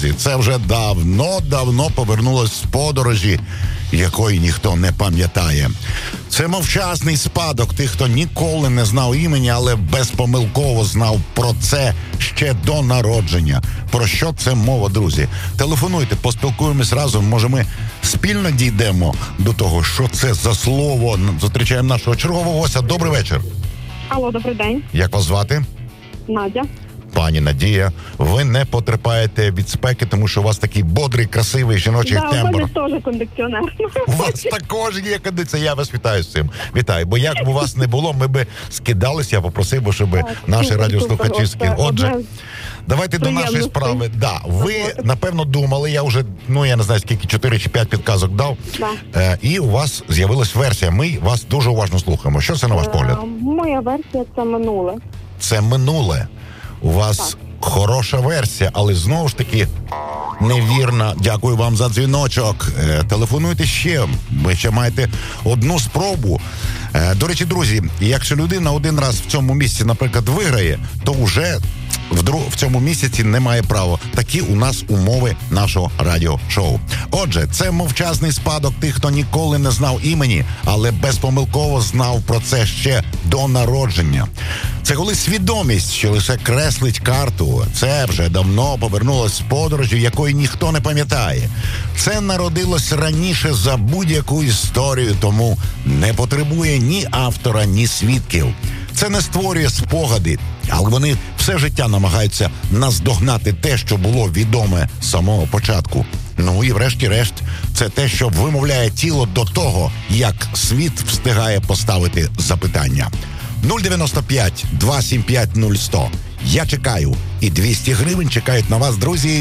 друзі, це вже давно повернулось з подорожі, якої ніхто не пам'ятає. Це мовчазний спадок тих, хто ніколи не знав імені, але безпомилково знав про це ще до народження. Про що це мова, друзі? Телефонуйте, поспілкуємось разом. Може, ми спільно дійдемо до того, що це за слово. Зустрічаємо нашого чергового гостя. Добрий вечір. Алло, добрий день. Як вас звати? Надя. Пані Надія, ви не потерпаєте від спеки, тому що у вас такий бодрий, красивий жіночий тембр. У мене теж кондиціонер. У вас також є кондиціонер. Я вас вітаю з цим. Вітаю. Бо як б у вас не було, ми би скидалися, я попросив би, щоб наші радіослухачі скидали. Отже, давайте до нашої справи. Да, ви, напевно, думали, я вже, я не знаю, скільки, 4 чи 5 підказок дав. Да. І у вас з'явилась версія. Ми вас дуже уважно слухаємо. Що це на ваш погляд? Моя версія – це минуле. Це минуле. У вас хороша версія, але знову ж таки невірна. Дякую вам за дзвіночок. Телефонуйте ще. Ви ще маєте одну спробу. До речі, друзі, якщо людина один раз в цьому місці, наприклад, виграє, то вже в цьому місяці не має права. Такі у нас умови нашого радіошоу. Отже, це мовчазний спадок тих, хто ніколи не знав імені, але безпомилково знав про це ще до народження. Це коли свідомість, що лише креслить карту, це вже давно повернулось з подорожі, якої ніхто не пам'ятає. Це народилось раніше за будь-яку історію, тому не потребує ні автора, ні свідків. Це не створює спогади, але вони все життя намагаються наздогнати те, що було відоме з самого початку. Ну і врешті-решт, це те, що вимовляє тіло до того, як світ встигає поставити запитання. 095 275 0100. Я чекаю. І 200 гривень чекають на вас, друзі.